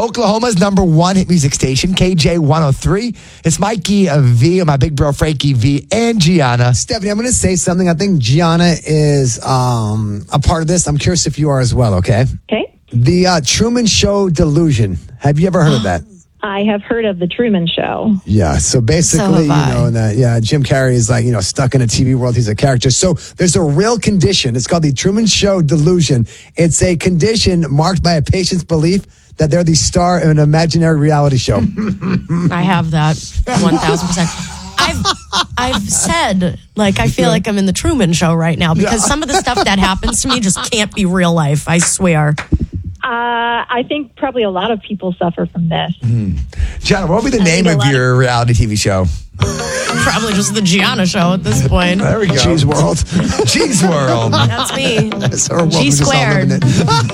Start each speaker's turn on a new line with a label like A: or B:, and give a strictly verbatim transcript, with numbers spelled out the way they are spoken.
A: Oklahoma's number one hit music station, K J one oh three. It's Mikey uh, V, and my big bro Frankie V, and Gianna.
B: Stephanie, I'm going to say something. I think Gianna is um, a part of this. I'm curious if you are as well, okay?
C: Okay.
B: The uh, Truman Show delusion. Have you ever heard of that?
C: I have heard of the Truman Show.
B: Yeah, so basically,
D: So have
B: you know, that yeah, Jim Carrey is like, you know, stuck in a T V world. He's a character. So there's a real condition. It's called the Truman Show delusion. It's a condition marked by a patient's belief that they're the star of an imaginary reality show.
D: I have that one thousand percent. I've I've said, like, I feel like I'm in the Truman Show right now because some of the stuff that happens to me just can't be real life, I swear.
C: Uh, I think probably a lot of people suffer from this.
A: Mm. Gianna, what would be the
C: I
A: name
C: think a
A: of
C: lot
A: your reality T V show?
D: Probably just the Gianna Show at this point.
A: There we go.
B: Cheese World.
A: Cheese World.
D: That's me.
B: That's our world.
D: G
B: We're just all living
D: squared.
B: it.